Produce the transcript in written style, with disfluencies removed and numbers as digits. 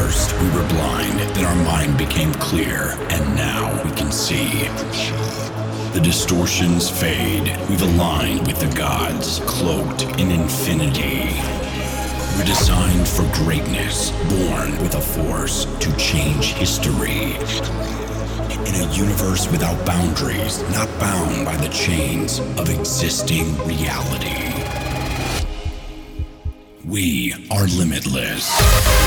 First, we were blind, then our mind became clear, and now we can see. The distortions fade. We've aligned with the gods, cloaked in infinity. We're designed for greatness, born with a force to change history. In a universe without boundaries, not bound by the chains of existing reality. We are limitless.